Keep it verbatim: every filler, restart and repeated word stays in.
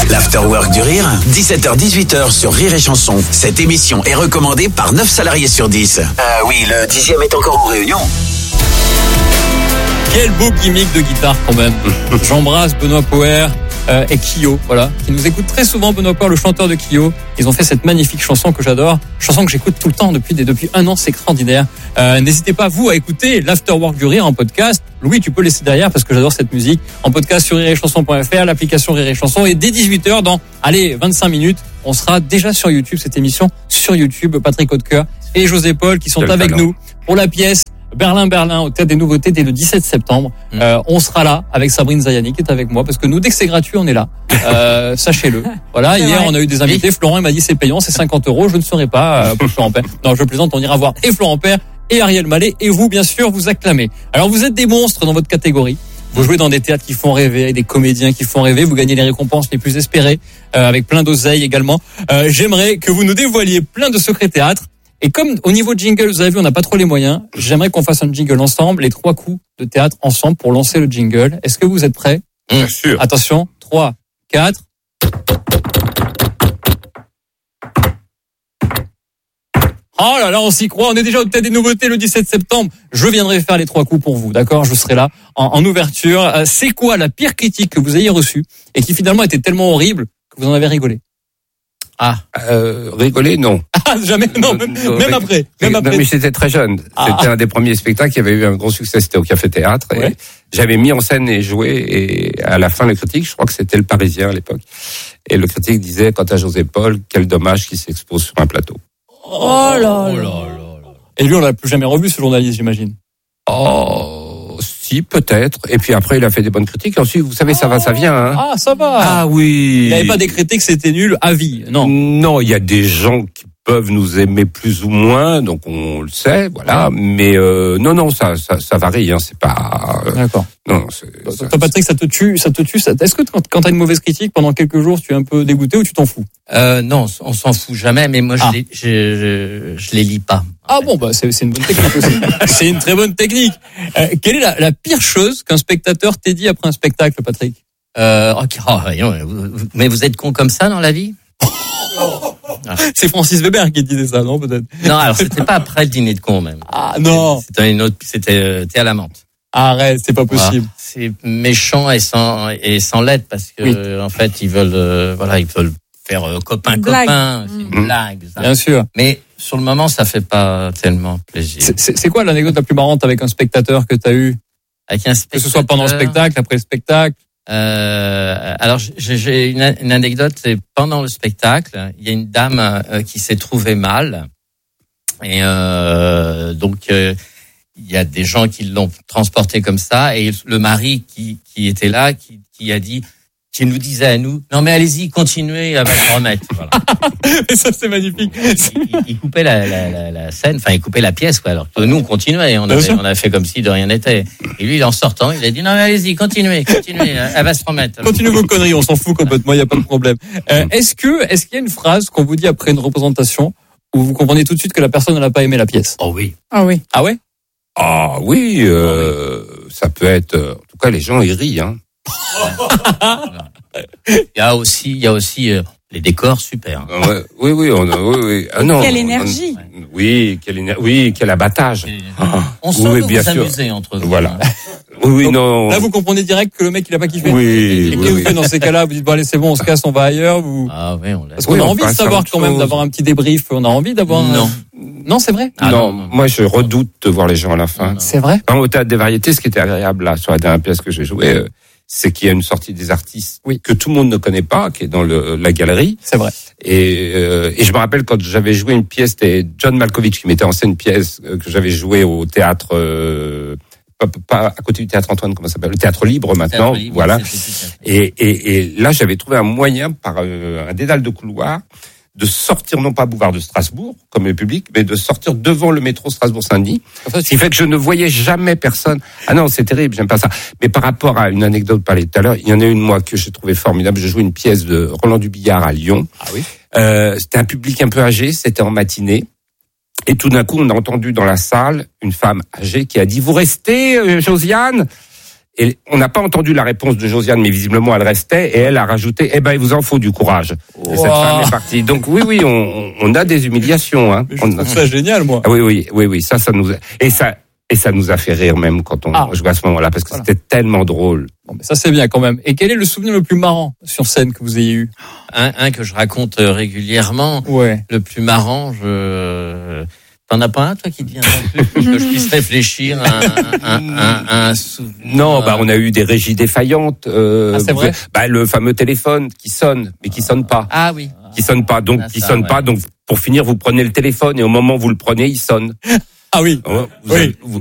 L'Afterwork du Rire, dix-sept heures dix-huit heures sur Rire et Chanson. Cette émission est recommandée par neuf salariés sur dix. Euh, oui, le dixième est encore en réunion. Quel beau gimmick de guitare quand même. J'embrasse Benoît Poher euh, et Kyo, voilà, qui nous écoute très souvent. Benoît Poher, le chanteur de Kyo. Ils ont fait cette magnifique chanson que j'adore, chanson que j'écoute tout le temps depuis depuis un an, c'est extraordinaire. Euh, n'hésitez pas vous à écouter l'Afterwork du Rire en podcast. Louis, tu peux laisser derrière parce que j'adore cette musique. En podcast sur rire et chanson point f r, l'application Rire et Chanson, et dès dix-huit heures dans allez vingt-cinq minutes, on sera déjà sur YouTube, cette émission sur YouTube. Patrick Hautecoeur et José Paul qui sont Quel avec talent. Nous pour la pièce Berlin, Berlin, au Théâtre des Nouveautés dès le dix-sept septembre. Mmh. Euh, on sera là avec Sabrine Zayani qui est avec moi parce que nous, dès que c'est gratuit, on est là. Euh, sachez-le. Voilà. C'est hier, vrai. On a eu des invités. Oui. Florent il m'a dit c'est payant, c'est cinquante euros. Je ne serai pas euh, pour Florent Père. Non, je plaisante. On ira voir et Florent Père et Ariel Mallet et vous, bien sûr, vous acclamez. Alors, vous êtes des monstres dans votre catégorie. Vous jouez dans des théâtres qui font rêver, des comédiens qui font rêver. Vous gagnez les récompenses les plus espérées euh, avec plein d'oseille également. Euh, j'aimerais que vous nous dévoiliez plein de secrets théâtres. Et comme au niveau jingle, vous avez vu, on n'a pas trop les moyens, j'aimerais qu'on fasse un jingle ensemble, les trois coups de théâtre ensemble pour lancer le jingle. Est-ce que vous êtes prêts ? Bien sûr. Attention, trois, quatre. Oh là là, on s'y croit, on est déjà au Théâtre des Nouveautés le dix-sept septembre. Je viendrai faire les trois coups pour vous, d'accord ? Je serai là en, en ouverture. C'est quoi la pire critique que vous ayez reçue et qui finalement était tellement horrible que vous en avez rigolé ? Ah, euh, rigoler, non. Ah, jamais, non, même, non, même après, même après. Non, mais j'étais très jeune. Ah. C'était un des premiers spectacles qui avait eu un gros succès, c'était au Café Théâtre. Et ouais. J'avais mis en scène et joué, et à la fin, le critique, je crois que c'était Le Parisien à l'époque. Et le critique disait, quant à José Paul, quel dommage qu'il s'expose sur un plateau. Oh là là là. Et lui, on l'a plus jamais revu, ce journaliste, j'imagine. Oh. Si, peut-être. Et puis après, il a fait des bonnes critiques. Ensuite, vous savez, ça va, ça vient. Hein. Ah, ça va. Ah oui. Il n'avait pas décrété que c'était nul à vie, non. Non, il y a des gens qui peuvent nous aimer plus ou moins, donc on le sait, voilà. Ouais. Mais euh, non, non, ça, ça, ça varie. Hein. C'est pas. Euh, D'accord. Non, c'est, Toi, ça, Patrick, ça te tue, ça te tue. Ça... Est-ce que quand, quand t'as une mauvaise critique pendant quelques jours, tu es un peu dégoûté ou tu t'en fous ? Euh, non, on s'en fout jamais. Mais moi, ah. je, les, je, je, je les lis pas. Ah bon, bah c'est, c'est une bonne technique aussi. C'est une très bonne technique. Euh, quelle est la, la pire chose qu'un spectateur t'ait dit après un spectacle, Patrick ? euh, okay. oh, Mais vous êtes con comme ça dans la vie ? Ah. C'est Francis Weber qui disait ça, non, peut-être ? Non, alors c'était pas après le dîner de con même. Ah non. C'était une autre, c'était euh, Thé à la menthe. Arrête, c'est pas possible. Voilà. C'est méchant et sans et sans lettre parce que oui. En fait ils veulent, euh, voilà, ils veulent faire euh, copain copain. C'est une mmh. blague. Ça. Bien sûr. Mais sur le moment, ça fait pas tellement plaisir. C'est, c'est, c'est quoi l'anecdote la plus marrante avec un spectateur que t'as eu ? Avec un spectateur. Que ce soit pendant le spectacle, après le spectacle. Euh, alors j'ai, j'ai une, une anecdote. C'est pendant le spectacle, il y a une dame euh, qui s'est trouvée mal et euh, donc euh, il y a des gens qui l'ont transportée comme ça et le mari qui qui était là, qui, qui a dit. Qui nous disait à nous, non mais allez-y, continuez, elle va se remettre. Voilà. Et ça c'est magnifique. Il, il, il coupait la, la, la, la scène, enfin il coupait la pièce, quoi. Alors que nous on continuait, on avait, on a fait comme si de rien n'était. Et lui, en sortant, il a dit non mais allez-y, continuez, continuez, elle va se remettre. Continuez vos conneries, on s'en fout complètement, il y a pas de problème. Euh, est-ce que, est-ce qu'il y a une phrase qu'on vous dit après une représentation où vous comprenez tout de suite que la personne n'a pas aimé la pièce ? Oh oui. Ah oui. Ah ouais. Ah oui, euh, ça peut être. En tout cas, les gens ils rient, hein. Il y a aussi, il y a aussi euh, les décors super. Hein. Ouais, oui, oui, on a, oui, oui. Ah, non, quelle énergie. On, oui, quelle énergie. Oui, quel abattage. Ah, on sent oui, que vous vous amusez entre vous. Voilà. Oui, oui, donc, non. Là, vous comprenez direct que le mec il a pas kiffé. Oui. Et qu'est-ce que vous faites dans ces cas-là ? Vous dites bon allez c'est bon, on se casse, on va ailleurs. Vous... Ah oui, on l'a. Parce qu'on oui, a envie de savoir quand même, d'avoir un petit débrief. On a envie d'avoir. Non. Un... Non, c'est vrai. Ah, non, non, non, moi je redoute de voir les gens à la fin. C'est vrai. Au Théâtre des Variétés, ce qui était agréable là sur la dernière pièce que j'ai jouée, euh, c'est qu'il y a une sortie des artistes oui. que tout le monde ne connaît pas, qui est dans le, la galerie. C'est vrai. Et, euh, et je me rappelle quand j'avais joué une pièce, c'était John Malkovich qui mettait en scène une pièce que j'avais jouée au théâtre, euh, pas, pas à côté du théâtre Antoine, comment ça s'appelle, le théâtre libre maintenant, libre, voilà. Et, et, et là, j'avais trouvé un moyen par euh, un dédale de couloir de sortir non pas boulevard de Strasbourg comme le public, mais de sortir devant le métro Strasbourg-Saint-Denis. Ce qui fait que je ne voyais jamais personne. Ah non, c'est terrible, j'aime pas ça. Mais par rapport à une anecdote parlée tout à l'heure, il y en a une moi que j'ai trouvé formidable. Je jouais une pièce de Roland Dubillard à Lyon. Ah oui. Euh, c'était un public un peu âgé, c'était en matinée. Et tout d'un coup, on a entendu dans la salle une femme âgée qui a dit « Vous restez, euh, Josiane ?» et on n'a pas entendu la réponse de Josiane, mais visiblement elle restait, et elle a rajouté, eh ben, il vous en faut du courage. Wow. Et cette femme est partie. Donc oui, oui, on, on a des humiliations, hein. Mais je On trouve a... ça génial, moi. Ah oui, oui, oui, oui, ça, ça nous a... et ça, et ça nous a fait rire même quand on Ah. jouait à ce moment-là, parce que Voilà. c'était tellement drôle. Bon, mais ça c'est bien quand même. Et quel est le souvenir le plus marrant sur scène que vous ayez eu? Un, un que je raconte régulièrement. Ouais. Le plus marrant, je... T'en as pas un, toi, qui te vient non plus, que je puisse réfléchir à un, un, un, un souvenir? Non, bah on a eu des régies défaillantes. Euh, Ah, c'est vrai? Bah le fameux téléphone qui sonne, mais qui sonne pas, Ah oui. qui sonne pas. Donc Ah, qui ça, sonne ouais. pas. Donc pour finir, vous prenez le téléphone et au moment où vous le prenez, il sonne. Ah oui. Vous Oui. avez- vous-